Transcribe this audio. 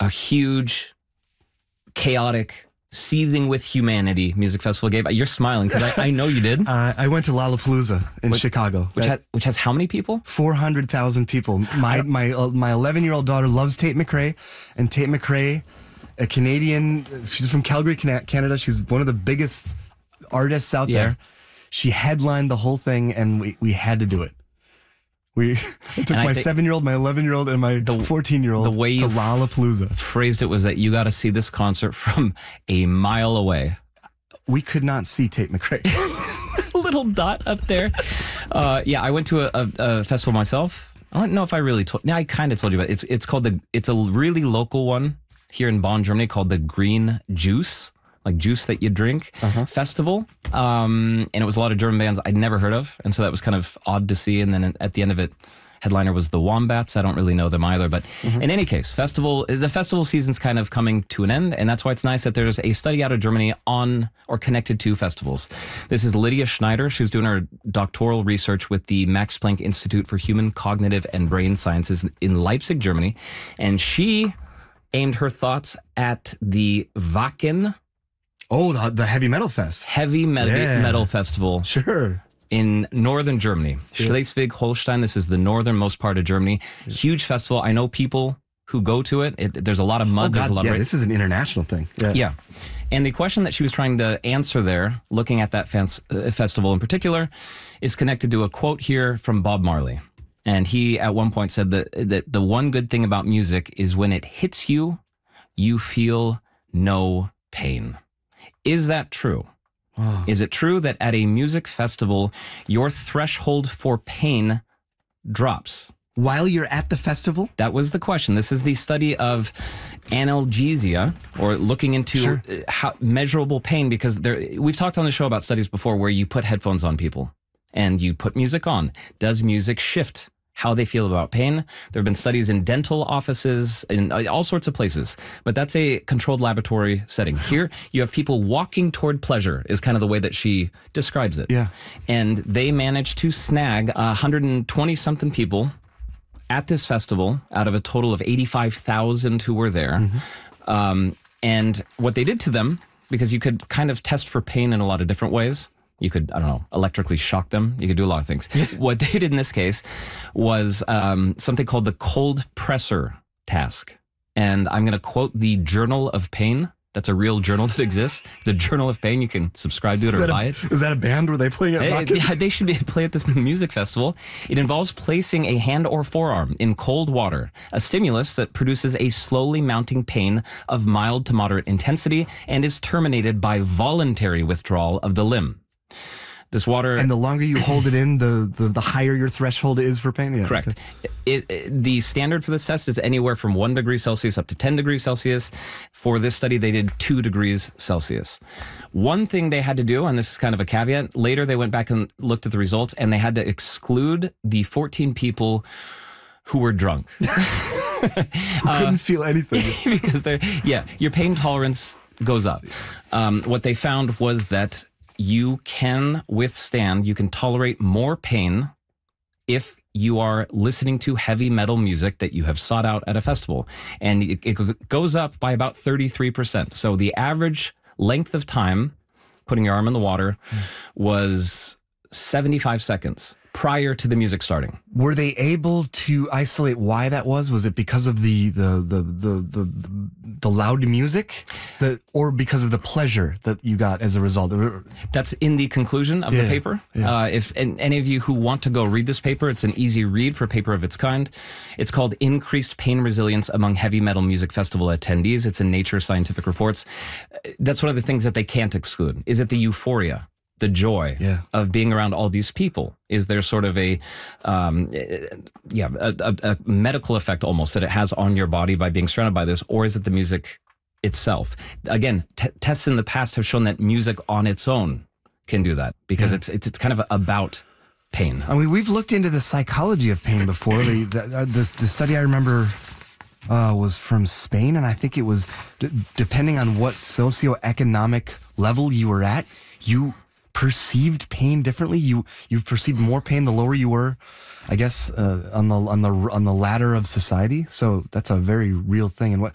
a huge, chaotic, seething with humanity music festival gave. You're smiling because I know you did. I went to Lollapalooza in Chicago. Which has how many people? 400,000 people. My 11-year-old daughter loves Tate McRae, and Tate McRae, a Canadian, she's from Calgary, Canada. She's one of the biggest artists out there. She headlined the whole thing, and we had to do it. I took my 7-year-old, my 11-year-old, and my 14-year-old to Lollapalooza. Phrased it was that you got to see this concert from a mile away. We could not see Tate McRae. Little dot up there. I went to a festival myself. I don't know if I really told. I kind of told you about it. It's a really local one here in Bonn, Germany, called the Green Juice. Like juice that you drink festival. And it was a lot of German bands I'd never heard of. And so that was kind of odd to see. And then at the end of it, headliner was the Wombats. I don't really know them either. But in any case, the festival season's kind of coming to an end. And that's why it's nice that there's a study out of Germany on or connected to festivals. This is Lydia Schneider. She was doing her doctoral research with the Max Planck Institute for Human Cognitive and Brain Sciences in Leipzig, Germany. And she aimed her thoughts at the Wacken. Oh, the Heavy Metal Fest. Heavy Metal Festival. Sure. In northern Germany. Schleswig-Holstein. This is the northernmost part of Germany. Huge festival. I know people who go to it. There's a lot of mud. There's a lot of this is an international thing. Yeah. And the question that she was trying to answer there, looking at that festival in particular, is connected to a quote here from Bob Marley. And he at one point said that the one good thing about music is when it hits you, you feel no pain. Is that true? Oh. Is it true that at a music festival, your threshold for pain drops? While you're at the festival? That was the question. This is the study of analgesia, or looking into how measurable pain, because we've talked on the show about studies before where you put headphones on people and you put music on. Does music shift how they feel about pain? There have been studies in dental offices, in all sorts of places, but that's a controlled laboratory setting. Here, you have people walking toward pleasure, is kind of the way that she describes it. Yeah. And they managed to snag 120-something people at this festival out of a total of 85,000 who were there. And what they did to them, because you could kind of test for pain in a lot of different ways. You could, electrically shock them. You could do a lot of things. What they did in this case was something called the cold presser task. And I'm going to quote the Journal of Pain. That's a real journal that exists. The Journal of Pain. You can subscribe to it or buy it. Is that a band where they play it? Yeah, they should play at this music festival. It involves placing a hand or forearm in cold water, a stimulus that produces a slowly mounting pain of mild to moderate intensity and is terminated by voluntary withdrawal of the limb. This water, and the longer you hold it in, the higher your threshold is for pain. Yeah, correct. The standard for this test is anywhere from 1 degree Celsius up to 10 degrees Celsius. For this study, they did 2 degrees Celsius. One thing they had to do, and this is kind of a caveat, later they went back and looked at the results, and they had to exclude the 14 people who were drunk. Who couldn't feel anything. Because your pain tolerance goes up. What they found was that you can tolerate more pain if you are listening to heavy metal music that you have sought out at a festival. And it goes up by about 33%. So the average length of time putting your arm in the water was 75 seconds prior to the music starting. Were they able to isolate why that was? Was it because of the loud music, or because of the pleasure that you got as a result? That's in the conclusion of the paper. Yeah. If any of you who want to go read this paper, it's an easy read for a paper of its kind. It's called Increased Pain Resilience Among Heavy Metal Music Festival Attendees. It's in Nature Scientific Reports. That's one of the things that they can't exclude. Is it the euphoria? The joy of being around all these people? Is there sort of a medical effect almost that it has on your body by being surrounded by this, or is it the music itself? Again, tests in the past have shown that music on its own can do that, because it's kind of about pain. I mean, we've looked into the psychology of pain before. The study I remember was from Spain, and I think it was depending on what socioeconomic level you were at, you perceived pain differently. You perceived more pain the lower you were, I guess, on the ladder of society. So that's a very real thing. And